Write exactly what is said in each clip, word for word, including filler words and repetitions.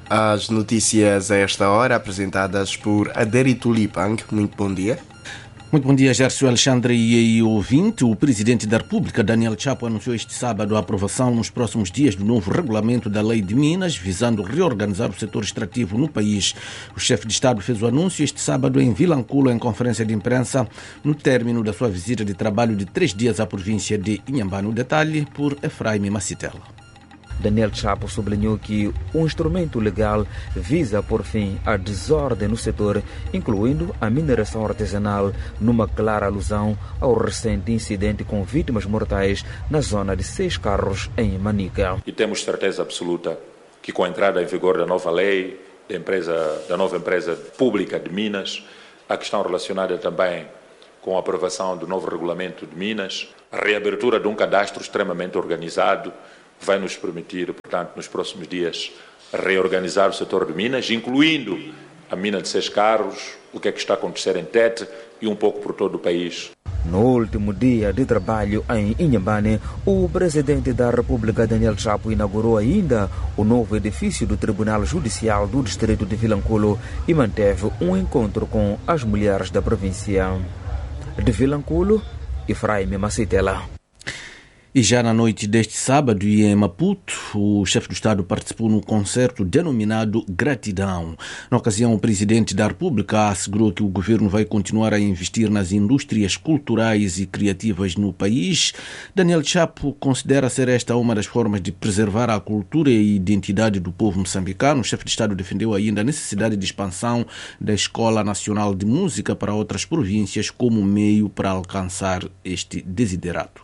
As notícias a esta hora, apresentadas por Aderi Tulipang. Muito bom dia. Muito bom dia, Gércio Alexandre e ouvinte. O Presidente da República, Daniel Chapo, anunciou este sábado a aprovação nos próximos dias do novo regulamento da Lei de Minas, visando reorganizar o setor extrativo no país. O chefe de Estado fez o anúncio este sábado em Vilanculo, em conferência de imprensa, no término da sua visita de trabalho de três dias à província de Inhambane. O detalhe por Efraim Macitela. Daniel Chapo sublinhou que o instrumento legal visa pôr fim à desordem no setor, incluindo a mineração artesanal, numa clara alusão ao recente incidente com vítimas mortais na zona de Seis Carros, em Manica. E temos certeza absoluta que, com a entrada em vigor da nova lei, da, empresa, da nova empresa pública de Minas, a questão relacionada também com a aprovação do novo regulamento de Minas, a reabertura de um cadastro extremamente organizado, vai nos permitir, portanto, nos próximos dias, reorganizar o setor de Minas, incluindo a mina de Seis Carros, o que é que está a acontecer em Tete e um pouco por todo o país. No último dia de trabalho em Inhambane, o Presidente da República, Daniel Chapo, inaugurou ainda o novo edifício do Tribunal Judicial do Distrito de Vilanculo e manteve um encontro com as mulheres da província. De Vilanculo, Efraim Macitela. E já na noite deste sábado, em Maputo, o chefe do Estado participou no concerto denominado Gratidão. Na ocasião, o Presidente da República assegurou que o governo vai continuar a investir nas indústrias culturais e criativas no país. Daniel Chapo considera ser esta uma das formas de preservar a cultura e a identidade do povo moçambicano. O chefe de Estado defendeu ainda a necessidade de expansão da Escola Nacional de Música para outras províncias como meio para alcançar este desiderato.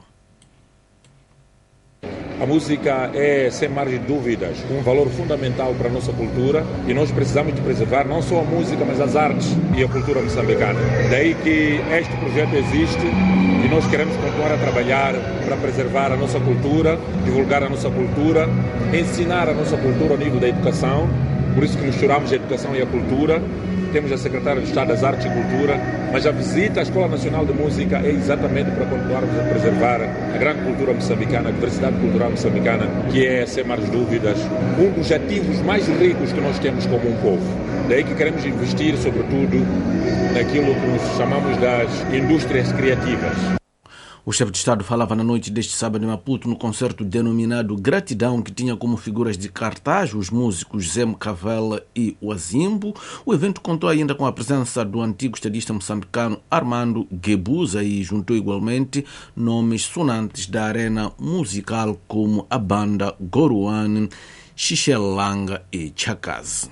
A música é, sem margem de dúvidas, um valor fundamental para a nossa cultura e nós precisamos de preservar não só a música, mas as artes e a cultura moçambicana. Daí que este projeto existe e nós queremos continuar a trabalhar para preservar a nossa cultura, divulgar a nossa cultura, ensinar a nossa cultura ao nível da educação, por isso que misturamos a educação e a cultura. Temos a Secretária de Estado das Artes e Cultura, mas a visita à Escola Nacional de Música é exatamente para continuarmos a preservar a grande cultura moçambicana, a diversidade cultural moçambicana, que é, sem mais dúvidas, um dos ativos mais ricos que nós temos como um povo. Daí que queremos investir, sobretudo, naquilo que nós chamamos das indústrias criativas. O chefe de Estado falava na noite deste sábado em Maputo no concerto denominado Gratidão, que tinha como figuras de cartaz os músicos Zé Cavela e o Azimbo. O evento contou ainda com a presença do antigo estadista moçambicano Armando Guebuza e juntou igualmente nomes sonantes da arena musical como a banda Goruane, Xixelanga e Chakaz.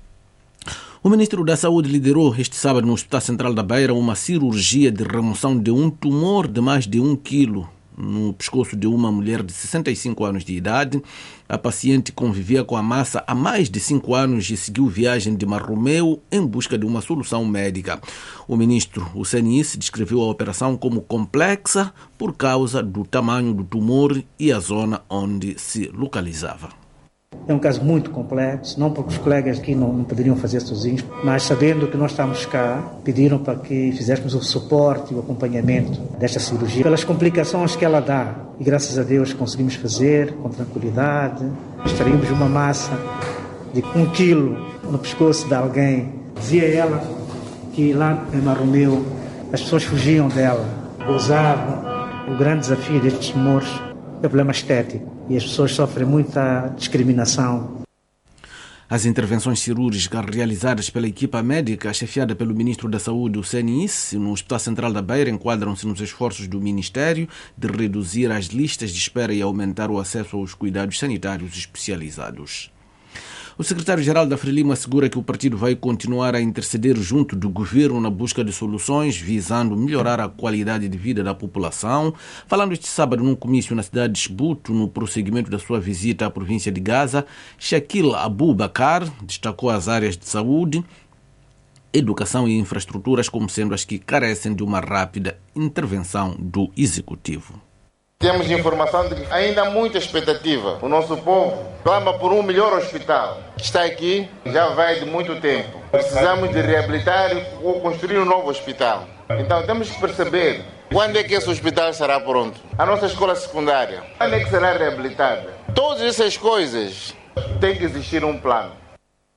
O Ministro da Saúde liderou este sábado no Hospital Central da Beira uma cirurgia de remoção de um tumor de mais de um quilo no pescoço de uma mulher de sessenta e cinco anos de idade. A paciente convivia com a massa há mais de cinco anos e seguiu viagem de Marromeu em busca de uma solução médica. O ministro, o C N I S, descreveu a operação como complexa por causa do tamanho do tumor e a zona onde se localizava. É um caso muito complexo, não porque os colegas aqui não, não poderiam fazer sozinhos, mas sabendo que nós estamos cá, pediram para que fizéssemos o suporte e o acompanhamento desta cirurgia, pelas complicações que ela dá. E graças a Deus conseguimos fazer com tranquilidade. Extraímos uma massa de um quilo no pescoço de alguém. Dizia ela que lá em Marromeu as pessoas fugiam dela, gozavam. O grande desafio destes tumores é o problema estético. E as pessoas sofrem muita discriminação. As intervenções cirúrgicas realizadas pela equipa médica, chefiada pelo Ministro da Saúde, o C N I S, no Hospital Central da Beira, enquadram-se nos esforços do Ministério de reduzir as listas de espera e aumentar o acesso aos cuidados sanitários especializados. O secretário-geral da Frelimo assegura que o partido vai continuar a interceder junto do governo na busca de soluções visando melhorar a qualidade de vida da população. Falando este sábado num comício na cidade de Esbuto, no prosseguimento da sua visita à província de Gaza, Shakil Abubakar destacou as áreas de saúde, educação e infraestruturas como sendo as que carecem de uma rápida intervenção do executivo. Temos informação de que ainda há muita expectativa. O nosso povo clama por um melhor hospital. Está aqui, já vai de muito tempo. Precisamos de reabilitar ou construir um novo hospital. Então temos que perceber quando é que esse hospital estará pronto. A nossa escola secundária, quando é que será reabilitada? Todas essas coisas tem que existir um plano.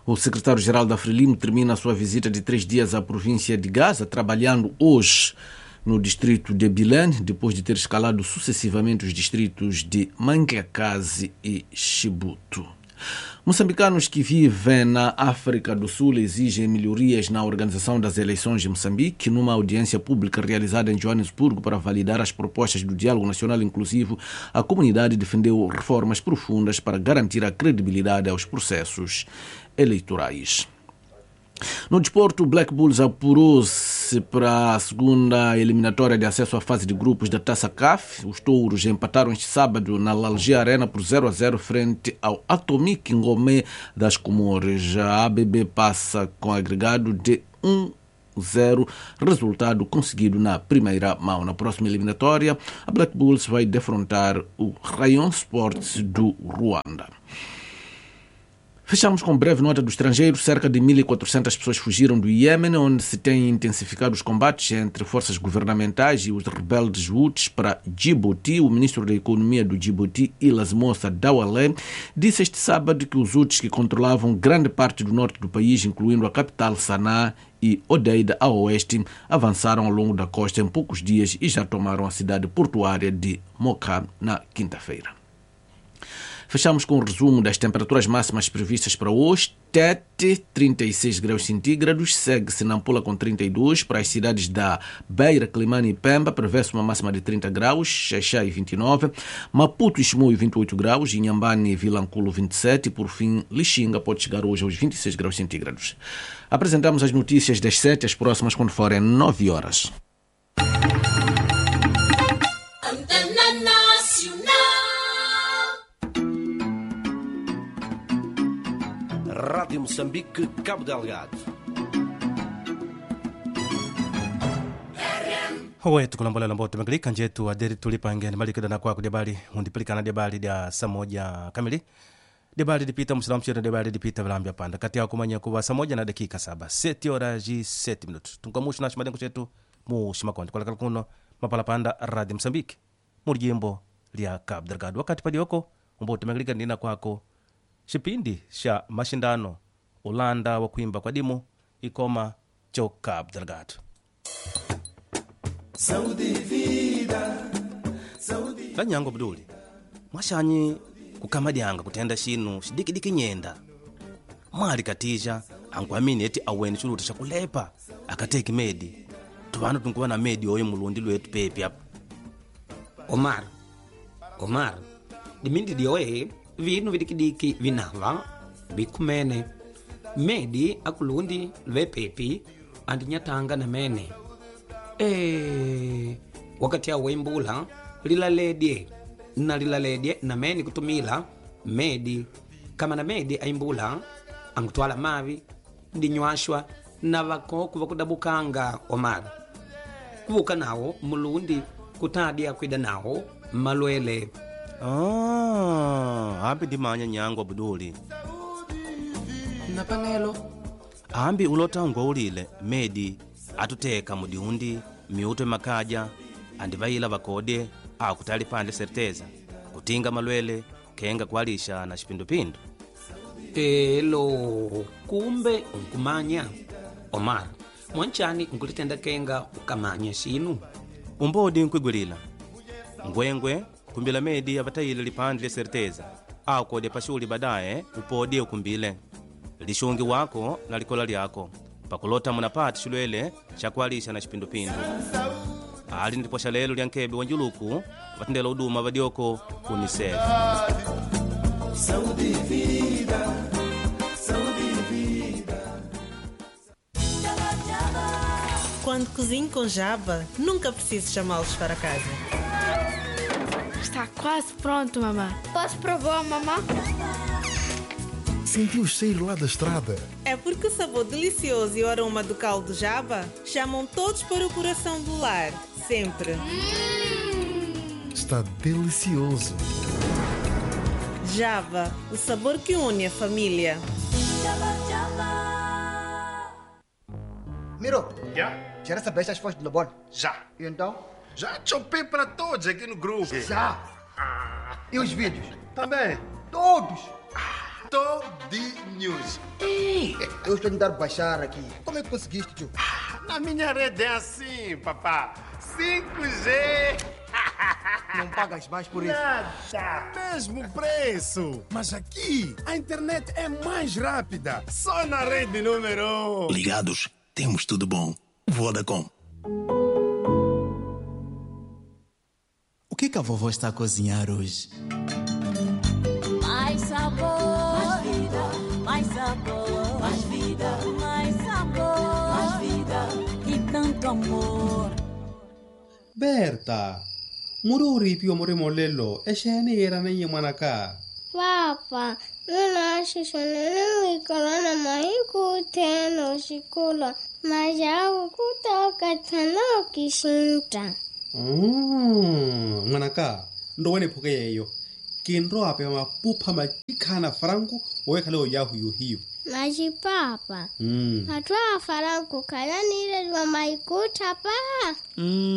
O secretário-geral da Frelimo termina a sua visita de três dias à província de Gaza, trabalhando hoje no distrito de Bilene, depois de ter escalado sucessivamente os distritos de Mangiakazi e Chibuto. Moçambicanos que vivem na África do Sul exigem melhorias na organização das eleições de Moçambique. Numa audiência pública realizada em Joanesburgo para validar as propostas do Diálogo Nacional Inclusivo, a comunidade defendeu reformas profundas para garantir a credibilidade aos processos eleitorais. No desporto, o Black Bulls apurou-se para a segunda eliminatória de acesso à fase de grupos da Taça C A F. Os touros empataram este sábado na Lalgia Arena por zero a zero frente ao Atomic Ngomé das Comores. A A B B passa com agregado de um a zero, resultado conseguido na primeira mão. Na próxima eliminatória, a Black Bulls vai defrontar o Rayon Sports do Ruanda. Fechamos com breve nota do estrangeiro. Cerca de mil e quatrocentas pessoas fugiram do Iêmen, onde se têm intensificado os combates entre forças governamentais e os rebeldes Houthis para Djibouti. O ministro da Economia do Djibouti, Ilas Moussa Dawalé, disse este sábado que os Houthis, que controlavam grande parte do norte do país, incluindo a capital Sanaa e Odeida a oeste, avançaram ao longo da costa em poucos dias e já tomaram a cidade portuária de Mocha na quinta-feira. Fechamos com o resumo das temperaturas máximas previstas para hoje. Tete, trinta e seis graus centígrados, segue-se Nampula com trinta e dois, para as cidades da Beira, Climane e Pemba, prevê-se uma máxima de trinta graus, Xaixai vinte e nove, Maputo e Chimoio vinte e oito graus, Inhambane e Vilanculo vinte e sete e, por fim, Lixinga pode chegar hoje aos vinte e seis graus centígrados. Apresentamos as notícias das sete, as próximas quando forem nove horas. Rádio Moçambique, Cabo Delgado. Wetu kulambolela mbote maglika njetu aderi tulipa ngeni malikida na kwako debali undipilikana debali dia saa moja kamili debali dipita msilamshira debali dipita vilambia panda kati yako manya kuwa saa moja na dakika saba seti oraji seti minutu tunkamushu na shimadengo chetu mushimakonde kwa lakala kuno mapala panda Radio Moçambique mulijimbo lia Cabo Delgado. Wakati padioko mbote maglika nina kwako Shipindi sha mashindano Ulanda wa kuimba kwa dimu ikoma cho Cabo Delgado. Saudi vida Saudi Lanyango Bduli Mwashanyi kukamadianga kutenda shinu shidiki diki nyenda Mwari katija angwamini eti aweni chuluta shakulepa akateki medi tuvanu tunkuwa na medi oyo mulundi lwetu pepi hapa. Omar Omar dimindi dioe vinu vidikidiki vinava bikumene medi akulundi lwe pepi andinyatanga na mene e wakati ya wembula lilaledye na lilaledye na meni kutumila medi kama na medi aimbula angutwala mavi ndinywashwa na vako kuva kudabukanga Omar kuvuka nawo mulundi kutadia kwida nawo malwele. Ah, ambi dimanya nyango Abduli. Napanelo. Ambi ulotangwa ulile medi atuteka mudiundi miuto makaja andivaila vakode au kutali pande serteza kutinga malwele kenga kwalisha na shipindupindu. Elo kumbe unkumanya Omar mwanchani nkulitenda kenga ukamanya sinu umbodi nkwigulila ngwengwe kumbila medi avatayile lipandile serteza au kode pashuli badaye upodi ukumbile lishungi wako na likola lyako pakulota munapati shulwele shakwalisha na shipindupindu ali ndipo shalelo lyankebe wanjuluku vatendela uduma vadioko UNICEF. Saudi vida Saudi vida. Quando cozinho com Jaba, nunca preciso chamá-los para casa. Está quase pronto, mamã. Posso provar, mamã? Senti o cheiro lá da estrada. É porque o sabor delicioso e o aroma do caldo Jaba chamam todos para o coração do lar. Sempre. Hum. Está delicioso. Jaba, o sabor que une a família. Miro. Já? Já recebeste as fotos do Lebon? Já. E então? Já chopei para todos aqui no grupo. Já. E os vídeos? Também. Todos. Todinhos. Ei, Sim, eu estou a tentar baixar aqui. Como é que conseguiste, tio? Na minha rede é assim, papá. cinco G. Não pagas mais por isso? Nada. Mesmo preço. Mas aqui, a internet é mais rápida. Só na rede número um. Ligados, temos tudo bom. Vodacom. O que que a vovó está a cozinhar hoje? Mais sabor, mais vida, mais sabor, mais vida, mais sabor, mais vida e tanto amor. Berta, muro ripi o more molelo, e scene erano in manaka. Papa, non acho che non mi corona mai cuteno sicuro, ma già cuta katano kishinta. Mm, manaka, ndo wene puke yeyo. Kinro ape ma pupa ma kana franco o e kale o yahu yu hiyo. Maji papa. Mm. Atwa franco kaya nire wa mai kuta pa. Mm.